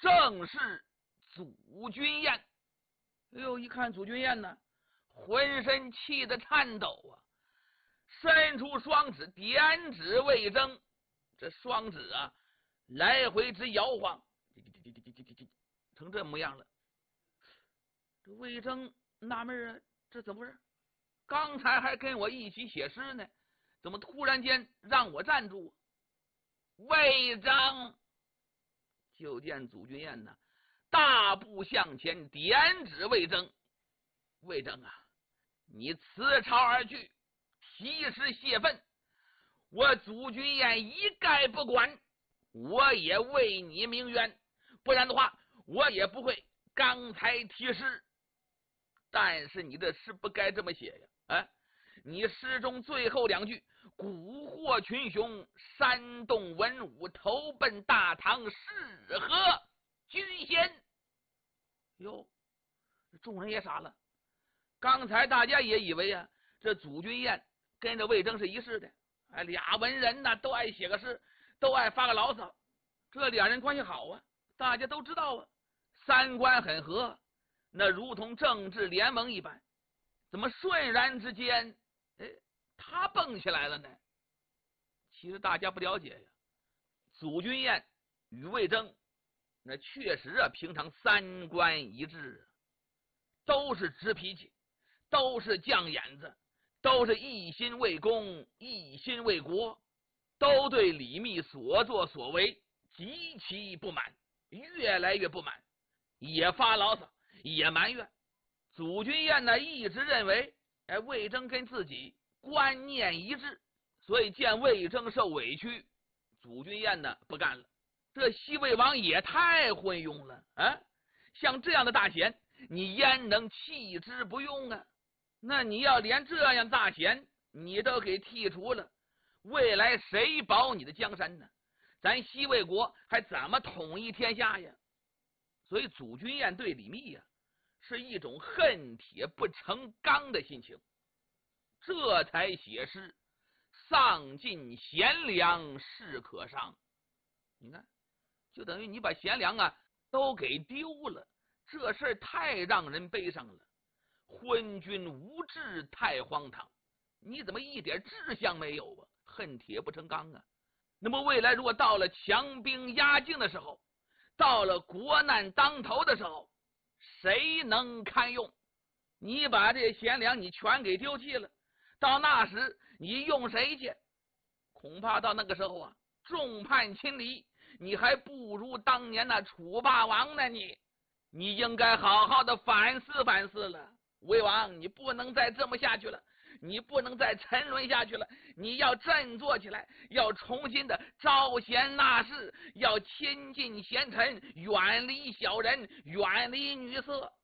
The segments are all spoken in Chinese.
正是祖君宴。哎呦，一看祖君宴呢，浑身气得颤抖啊，伸出双指点指魏征，这双指啊来回直摇晃，成这模样了。这魏征纳闷啊，这怎么回事？刚才还跟我一起写诗呢，怎么突然间让我站住？魏征，就见祖君宴呢大步向前，点指魏征。魏征啊，你辞朝而去，提诗泄愤，我祖君宴一概不管，我也为你鸣冤，不然的话我也不会刚才提诗。但是你这诗不该这么写呀！你诗中最后两句“蛊惑群雄，煽动文武，投奔大唐，是何君先？”哟，众人也傻了。刚才大家也以为啊，这祖君宴跟着魏征是一世的，俩文人呢都爱写个诗，都爱发个牢骚，这俩人关系好啊，大家都知道啊，三观很合，那如同政治联盟一般。怎么瞬然之间他蹦起来了呢？其实大家不了解呀，祖君宴与魏征那确实啊，平常三观一致，都是直脾气，都是犟眼子，都是一心为公，一心为国，都对李密所作所为极其不满，越来越不满，也发牢骚，也埋怨。祖君宴呢一直认为魏征跟自己观念一致，所以见魏征受委屈，祖君宴呢不干了。这西魏王也太昏庸了啊！像这样的大贤，你焉能弃之不用啊？那你要连这样大贤你都给剔除了，未来谁保你的江山呢？咱西魏国还怎么统一天下呀？所以祖君宴对李密呀是一种恨铁不成钢的心情，这才写诗丧尽贤良是可伤。你看，就等于你把贤良啊都给丢了，这事儿太让人悲伤了。昏君无志太荒唐，你怎么一点志向没有啊？恨铁不成钢啊！那么未来如果到了强兵压境的时候，到了国难当头的时候，谁能堪用？你把这贤良你全给丢弃了，到那时你用谁去？恐怕到那个时候啊，众叛亲离，你还不如当年那楚霸王呢。你应该好好的反思反思了。魏王，你不能再这么下去了，你不能再沉沦下去了，你要振作起来，要重新的招贤纳士，要亲近贤臣，远离小人，远离女色。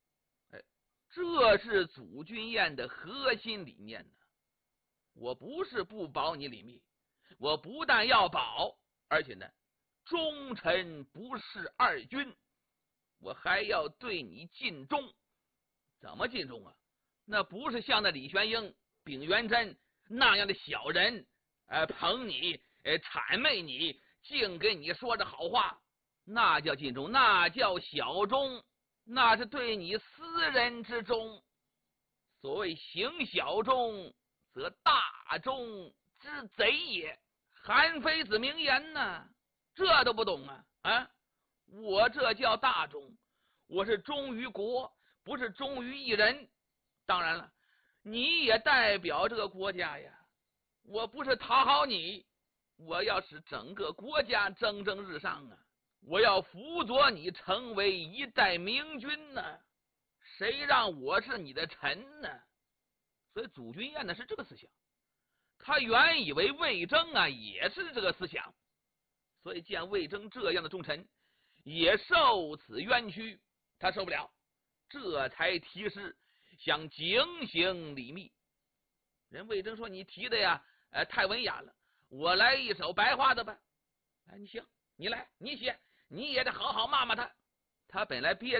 这是祖君宴的核心理念呢。我不是不保你李密，我不但要保，而且呢，忠臣不是二君，我还要对你尽忠。怎么尽忠啊？那不是像那李玄英、秉元贞那样的小人，捧你，谄媚你，净跟你说着好话，那叫尽忠，那叫小忠，那是对你私人之忠。所谓行小忠，则大忠之贼也。韩非子名言呢，这都不懂啊！我这叫大忠，我是忠于国，不是忠于一人。当然了，你也代表这个国家呀，我不是讨好你，我要使整个国家蒸蒸日上啊！我要辅佐你成为一代明君呢，谁让我是你的臣呢？所以祖君宴呢是这个思想，他原以为魏征啊也是这个思想，所以见魏征这样的忠臣也受此冤屈，他受不了，这才提诗想警醒李密。人魏征说：“你提的呀，太文雅了，我来一首白话的吧。”你行，你来，你写，你也得好好骂骂他。他本来憋